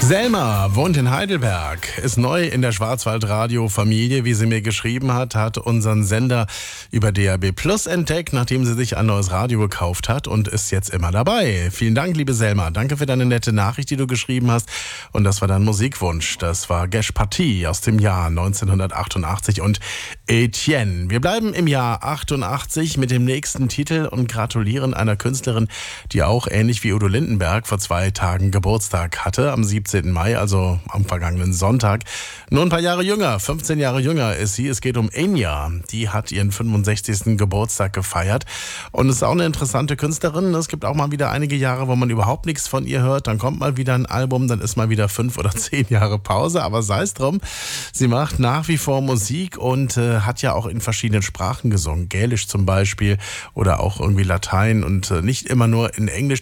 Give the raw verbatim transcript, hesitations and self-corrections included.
Selma wohnt in Heidelberg, ist neu in der Schwarzwaldradio-Familie, wie sie mir geschrieben hat, hat unseren Sender über D A B Plus entdeckt, nachdem sie sich ein neues Radio gekauft hat und ist jetzt immer dabei. Vielen Dank, liebe Selma. Danke für deine nette Nachricht, die du geschrieben hast. Und das war dein Musikwunsch. Das war Gesh Party aus dem Jahr neunzehnhundertachtundachtzig und Etienne. Wir bleiben im Jahr achtundachtzig mit dem nächsten Titel und gratulieren einer Künstlerin, die auch ähnlich wie Udo Lindenberg vor zwei Tagen Geburtstag hatte, am siebzehnten Mai, also am vergangenen Sonntag. Nur ein paar Jahre jünger, fünfzehn Jahre jünger ist sie. Es geht um Enya. Die hat ihren fünfundsechzigsten Geburtstag gefeiert und ist auch eine interessante Künstlerin. Es gibt auch mal wieder einige Jahre, wo man überhaupt nichts von ihr hört. Dann kommt mal wieder ein Album, dann ist mal wieder fünf oder zehn Jahre Pause. Aber sei es drum, sie macht nach wie vor Musik und äh, hat ja auch in verschiedenen Sprachen gesungen. Gälisch zum Beispiel oder auch irgendwie Latein und äh, nicht immer nur in Englisch.